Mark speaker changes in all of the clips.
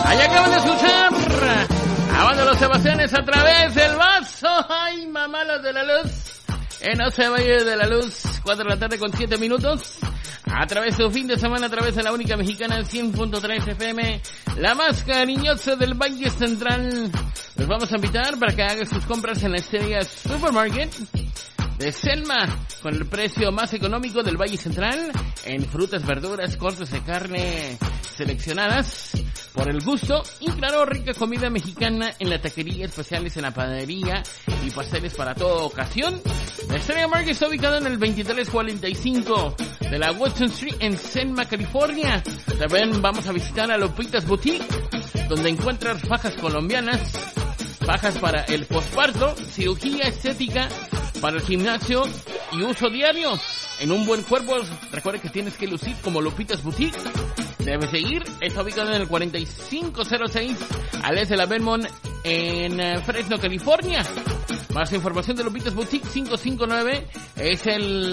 Speaker 1: Ahí acaban de escuchar a Banda Los Sebastianes a través del vaso. Ay, mamá, los de la luz. No se vaya de la luz. 4 de la tarde con 7 minutos. A través de su fin de semana, a través de la única mexicana 100.3 FM, la más cariñosa del Valle Central. Los vamos a invitar para que hagan sus compras en la Estrella Supermarket de Selma, con el precio más económico del Valle Central, en frutas, verduras, cortes de carne seleccionadas por el gusto, y claro, rica comida mexicana en la taquería, especiales en la panadería y pasteles para toda ocasión. La Estrella Market está ubicada en el 2345 de la Watson Street en Selma, California. También vamos a visitar a Lupitas Boutique, donde encuentras fajas colombianas, fajas para el posparto, cirugía estética, para el gimnasio y uso diario. En un buen cuerpo, recuerda que tienes que lucir como Lupitas Boutique. Debes seguir, está ubicado en el 4506 al este de la Belmont en Fresno, California. Más información de Lupitas Boutique 559 es el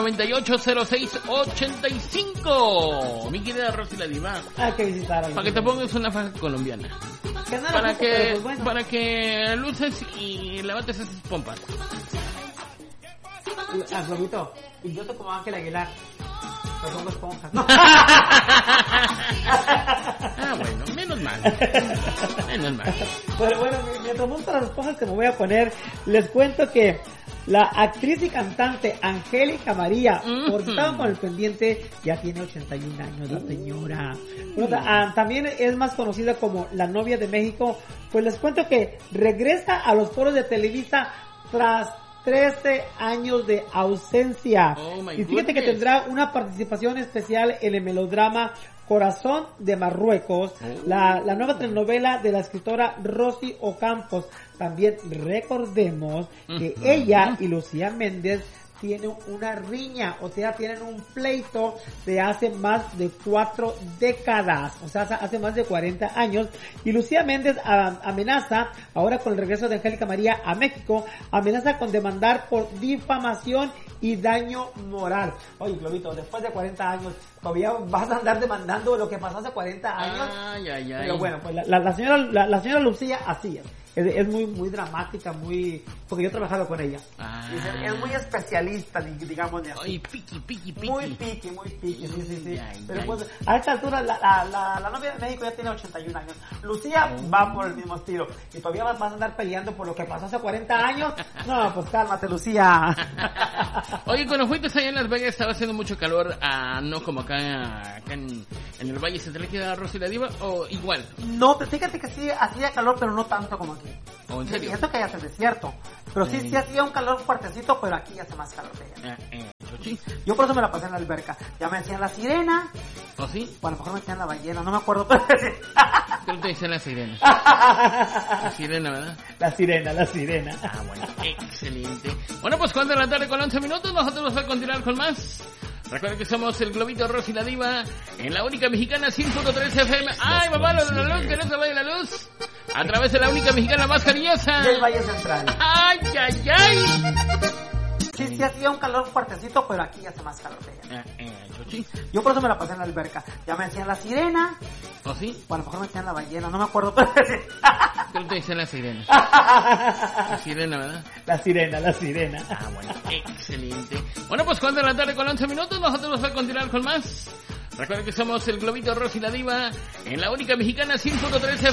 Speaker 1: 498-0685. Mi querida Rosy la Diva.
Speaker 2: Hay que visitar.
Speaker 1: Para que te pongas una faja colombiana. Para que luces y levantes esas pompas.
Speaker 2: Globito, y yo te como Ángel Aguilar. Me pongo esponjas.
Speaker 1: Bueno, menos mal.
Speaker 2: Pero bueno, mientras monto las esponjas que me voy a poner, les cuento que la actriz y cantante Angélica María, porque estaban con el pendiente, ya tiene 81 años la señora. También es más conocida como la novia de México. Pues les cuento que regresa a los foros de Televisa tras 13 años de ausencia. Y fíjate que tendrá una participación especial en el melodrama Corazón de Marruecos, la nueva telenovela de la escritora Rosy Ocampos. También recordemos que ella y Lucía Méndez tienen una riña, o sea, tienen un pleito de hace más de 4 décadas, o sea, hace más de 40 años, y Lucía Méndez amenaza, ahora con el regreso de Angélica María a México, amenaza con demandar por difamación y daño moral. Oye, Globito, después de 40 años, todavía vas a andar demandando lo que pasó hace 40 años. Pero bueno, pues la señora Lucía así es muy dramática, porque yo he trabajado con ella. Es muy especialista, digamos.
Speaker 1: Ay, piqui.
Speaker 2: Muy piqui, sí. Pero pues, a esta altura, la novia de México ya tiene 81 años. Lucía va por el mismo estilo. Y todavía vas a andar peleando por lo que pasó hace 40 años. No, pues cálmate, Lucía.
Speaker 1: Oye, cuando fuiste allá en Las Vegas estaba haciendo mucho calor, no como acá en el Valle Central, que era Rosy la Diva, o igual.
Speaker 2: No, fíjate que sí hacía calor, pero no tanto como aquí.
Speaker 1: ¿En serio?
Speaker 2: Siento que ya es el desierto, pero sí hacía un calor fuertecito, pero aquí hace más calor que allá. Yo por eso me la pasé en la alberca. Ya me decían la sirena.
Speaker 1: ¿Oh, sí?
Speaker 2: O a lo mejor me decían la ballena, no me acuerdo.
Speaker 1: Creo que te dicen la sirena. La sirena, ¿verdad?
Speaker 2: La sirena.
Speaker 1: Bueno, excelente. Bueno, pues 4 de la tarde con 11 minutos, nosotros vamos a continuar con más. Recuerden que somos el Globito Rosy la Diva en la única mexicana 100.3 FM. ¡Ay, mamá, lo de la luz! Que no se vaya la luz. A través de la única mexicana más cariñosa
Speaker 2: del Valle Central.
Speaker 1: ¡Ay!
Speaker 2: Sí hacía un calor fuertecito, pero aquí hace más calor que allá. Yo por eso me la pasé en la alberca. Ya me decían la sirena.
Speaker 1: ¿Oh, sí?
Speaker 2: O a lo mejor me decían la ballena, no me acuerdo.
Speaker 1: Creo que te dicen la sirena. La sirena, ¿verdad?
Speaker 2: La sirena.
Speaker 1: Bueno, excelente. Bueno, pues 4 de la tarde con 11 minutos, nosotros vamos a continuar con más. Recuerden que somos el Globito Rosy la Diva en la única mexicana 100.3 FM.